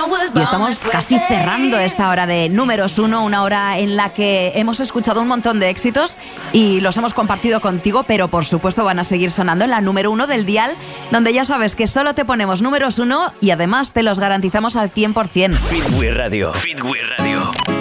Y estamos casi cerrando esta hora de números 1, una hora en la que hemos escuchado un montón de éxitos y los hemos compartido contigo, pero por supuesto van a seguir sonando en la número 1 del dial, donde ya sabes que solo te ponemos números 1 y además te los garantizamos al 100%. Fitway Radio.